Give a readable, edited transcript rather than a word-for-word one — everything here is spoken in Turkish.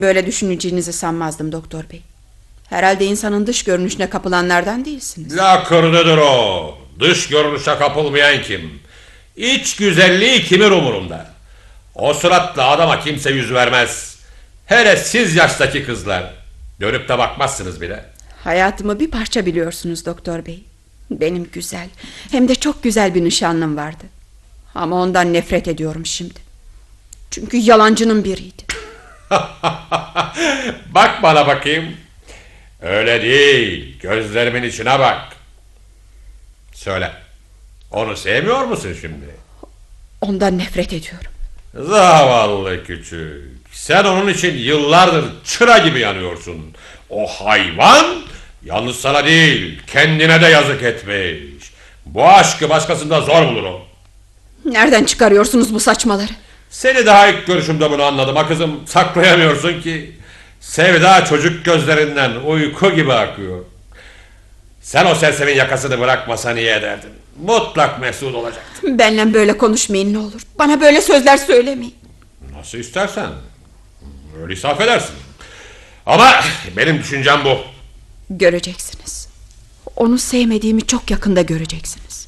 Böyle düşüneceğinizi sanmazdım doktor bey. Herhalde insanın dış görünüşüne kapılanlardan değilsiniz. Lakırdıdır o. Dış görünüşe kapılmayan kim? İç güzelliği kimin umurunda? O suratla adama kimse yüz vermez. Hele siz yaştaki kızlar. Dönüp de bakmazsınız bile. Hayatımı bir parça biliyorsunuz doktor bey. Benim güzel, hem de çok güzel bir nişanlım vardı. Ama ondan nefret ediyorum şimdi. Çünkü yalancının biriydi. Bak bana bakayım. Öyle değil. Gözlerimin içine bak. Söyle. Onu sevmiyor musun şimdi? Ondan nefret ediyorum. Zavallı küçük. Sen onun için yıllardır çıra gibi yanıyorsun. O hayvan yalnız sana değil, kendine de yazık etmiş. Bu aşkı başkasında zor bulur o. Nereden çıkarıyorsunuz bu saçmaları? Seni daha ilk görüşümde bunu anladım ha kızım. Saklayamıyorsun ki. Sevda çocuk gözlerinden uyku gibi akıyor. Sen o serserinin yakasını bırakmasan iyi ederdin. Mutlak mesut olacaktın. Benimle böyle konuşmayın ne olur. Bana böyle sözler söylemeyin. Nasıl istersen. Öyle israf edersin. Ama benim düşüncem bu. Göreceksiniz. Onu sevmediğimi çok yakında göreceksiniz.